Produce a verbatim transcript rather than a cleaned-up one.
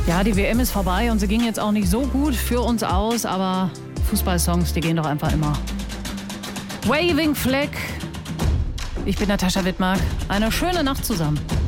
Ja, die W M ist vorbei und sie ging jetzt auch nicht so gut für uns aus, aber Fußballsongs, die gehen doch einfach immer. Waving Flag. Ich bin Natascha Wittmark. Eine schöne Nacht zusammen.